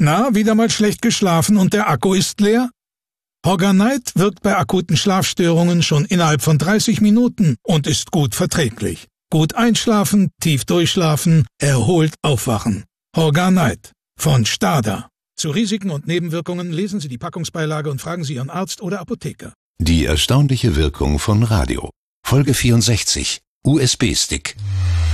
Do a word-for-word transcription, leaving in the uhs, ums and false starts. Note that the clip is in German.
Na, wieder mal schlecht geschlafen und der Akku ist leer? Horganite wirkt bei akuten Schlafstörungen schon innerhalb von dreißig Minuten und ist gut verträglich. Gut einschlafen, tief durchschlafen, erholt aufwachen. Horganite von Stada. Zu Risiken und Nebenwirkungen lesen Sie die Packungsbeilage und fragen Sie Ihren Arzt oder Apotheker. Die erstaunliche Wirkung von Radio. Folge vierundsechzig. U S B-Stick.